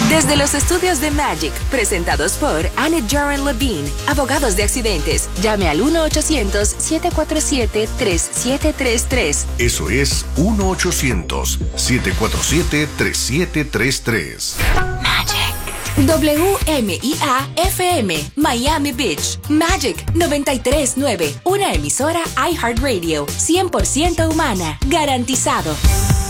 Desde los estudios de Magic, presentados por Annette Jaren Levine, abogados de accidentes. Llame al 1-800-747-3733. Eso es 1-800-747-3733. Magic. WMIA-FM, Miami Beach. Magic 93.9, una emisora iHeartRadio, 100% humana, garantizado.